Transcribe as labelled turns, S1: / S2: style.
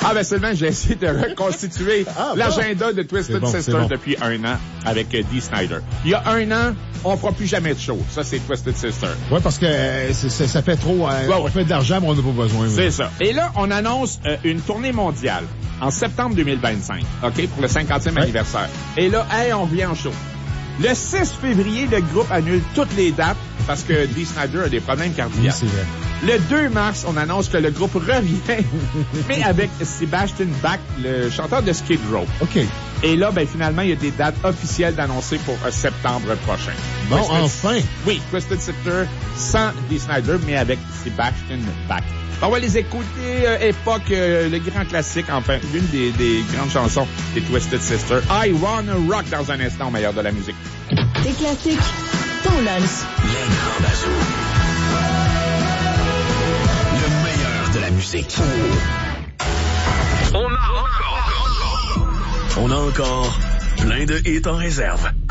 S1: Ah, ben Sylvain, j'ai essayé de reconstituer l'agenda de Twisted Sister depuis un an avec Dee Snider. Il y a un an, on fera plus jamais de show. Ça, c'est Twisted Sister.
S2: Oui, parce que ça fait trop... on fait de l'argent, mais on n'a pas besoin.
S1: C'est ça. Et là, on annonce une tournée mondiale en septembre 2025, OK, pour le 50e anniversaire. Et là, on revient en show. Le 6 février, le groupe annule toutes les dates parce que Dee Snider a des problèmes cardiaques.
S2: Oui, c'est vrai.
S1: Le 2 mars, on annonce que le groupe revient, mais avec Sebastian Bach, le chanteur de Skid Row.
S2: OK.
S1: Et là, ben finalement, il y a des dates officielles d'annoncer pour septembre prochain.
S2: Bon, enfin!
S1: Oui, Twisted Sister sans Dee Snider, mais avec Sebastian Bach. On va les écouter, époque, le grand classique, enfin, l'une des grandes chansons des Twisted Sister. I Wanna Rock dans un instant au meilleur de la musique.
S3: Des classiques, ton lance.
S4: Les grands bazous. Le meilleur de la musique. On a encore plein de hits en réserve.